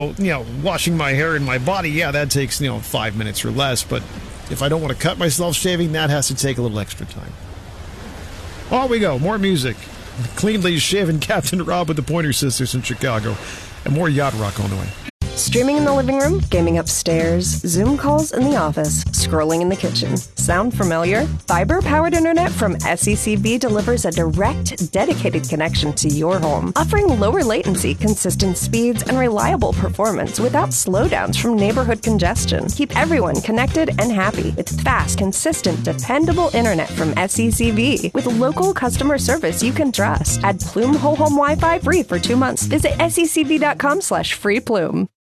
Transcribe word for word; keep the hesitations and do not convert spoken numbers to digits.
You know, washing my hair and my body, yeah, that takes, you know, five minutes or less. But if I don't want to cut myself shaving, that has to take a little extra time. On we go. More music. Cleanly shaven Captain Rob with the Pointer Sisters in Chicago. And more Yacht Rock on the way. Streaming in the living room, gaming upstairs, Zoom calls in the office, scrolling in the kitchen. Sound familiar? Fiber-powered internet from S E C B delivers a direct, dedicated connection to your home, offering lower latency, consistent speeds, and reliable performance without slowdowns from neighborhood congestion. Keep everyone connected and happy with fast, consistent, dependable internet from S E C B with local customer service you can trust. Add Plume Whole Home Wi-Fi free for two months. Visit secb.com slash free Plume.